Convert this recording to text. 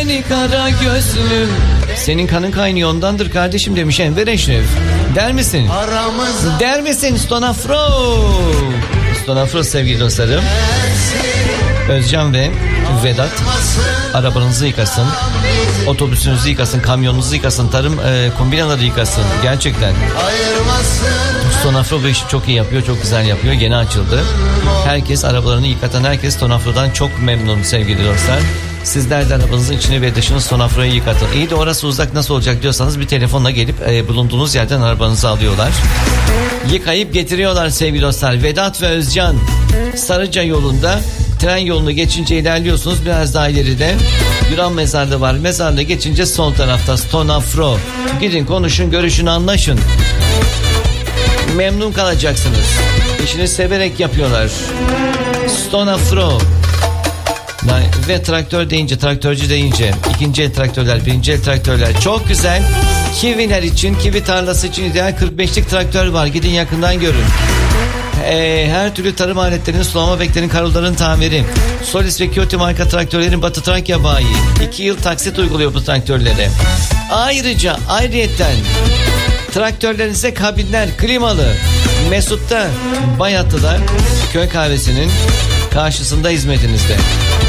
seni kara gözlüm. Senin kanın kaynıyor ondandır kardeşim demiş Enver Eşref. Der misin? Der misin Stonafro? Stonafro sevgili dostlarım. Özcan ve Vedat arabanızı yıkasın, otobüsünüzü yıkasın, kamyonunuzu yıkasın, tarım kombinaları yıkasın. Gerçekten Stonafro bu işi çok iyi yapıyor, çok güzel yapıyor. Yeni açıldı. Herkes, arabalarını yıkatan herkes Stonafro'dan çok memnun sevgili dostlar. Sizler de arabanızın içini ve dışını Stonafro'ya yıkatın. İyi de orası uzak, nasıl olacak diyorsanız bir telefonla gelip bulunduğunuz yerden arabanızı alıyorlar. Yıkayıp getiriyorlar sevgili dostlar. Vedat ve Özcan Sarıca yolunda, tren yolunu geçince ilerliyorsunuz, biraz daha ileride Yunan mezarlığı var. Mezarlığı geçince sol tarafta Stonafro. Gidin, konuşun, görüşün, anlaşın. Memnun kalacaksınız. İşini severek yapıyorlar. Stonafro. Ve traktör deyince, traktörcü deyince, ikinci el traktörler, birinci el traktörler çok güzel. Kiviler için, kivi tarlası için ideal 45'lik traktör var. Gidin yakından görün. Her türlü tarım aletlerinin, sulama beklerin, karulların tamiri. Solis ve Kyoto marka traktörlerin Batı Trakya bayi. 2 yıl taksit uyguluyor bu traktörlere. Ayrıca ayrıyetten traktörlerinize kabinler klimalı. Mesut'ta, Bayatlı'da, köy kahvesinin karşısında hizmetinizde.